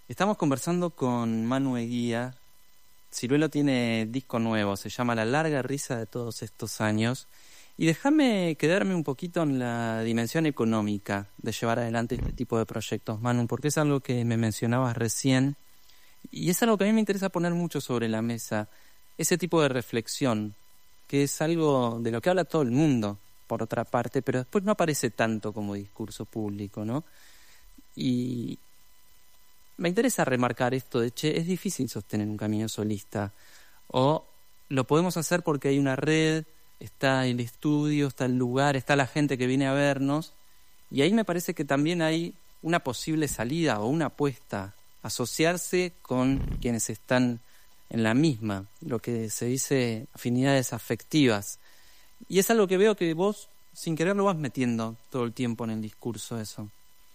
Estamos conversando con Manu Eguía. Ciruelo tiene disco nuevo, se llama La larga risa de todos estos años. Y déjame quedarme un poquito en la dimensión económica de llevar adelante este tipo de proyectos, Manu, porque es algo que me mencionabas recién y es algo que a mí me interesa poner mucho sobre la mesa, ese tipo de reflexión, que es algo de lo que habla todo el mundo, por otra parte, pero después no aparece tanto como discurso público, ¿no? Y me interesa remarcar esto de, es difícil sostener un camino solista, o lo podemos hacer porque hay una red, está el estudio, está el lugar, está la gente que viene a vernos, y ahí me parece que también hay una posible salida o una apuesta, asociarse con quienes están en la misma, lo que se dice afinidades afectivas. Y es algo que veo que vos, sin querer, lo vas metiendo todo el tiempo en el discurso eso.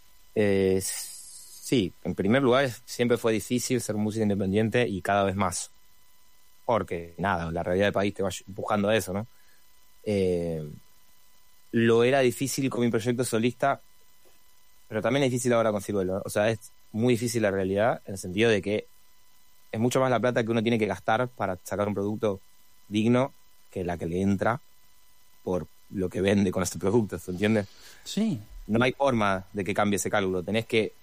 Sí, en primer lugar siempre fue difícil ser música independiente y cada vez más. Porque, nada, la realidad del país te va empujando a eso, ¿no? Lo era difícil con mi proyecto solista, pero también es difícil ahora con Ciruelo. O sea, es muy difícil la realidad, en el sentido de que es mucho más la plata que uno tiene que gastar para sacar un producto digno que la que le entra por lo que vende con este producto, ¿se entiende? Sí. No hay forma de que cambie ese cálculo. Tenés que